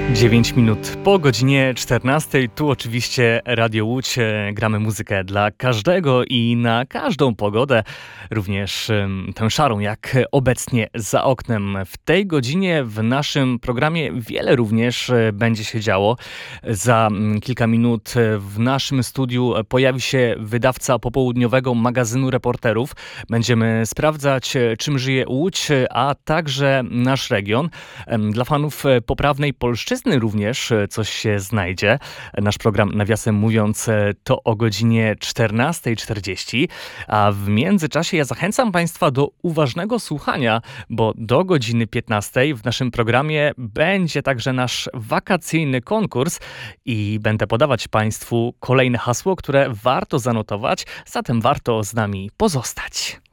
9 minut po godzinie 14. Tu oczywiście Radio Łódź. Gramy muzykę dla każdego i na każdą pogodę, również tę szarą, jak obecnie za oknem. W tej godzinie w naszym programie wiele również będzie się działo. Za kilka minut w naszym studiu pojawi się wydawca popołudniowego magazynu Reporterów. Będziemy sprawdzać, czym żyje Łódź, a także nasz region. Dla fanów poprawnej polszczyzny również coś się znajdzie. Nasz program, nawiasem mówiąc, to o godzinie 14:40, a w międzyczasie ja zachęcam Państwa do uważnego słuchania, bo do godziny 15:00 w naszym programie będzie także nasz wakacyjny konkurs i będę podawać Państwu kolejne hasło, które warto zanotować, zatem warto z nami pozostać.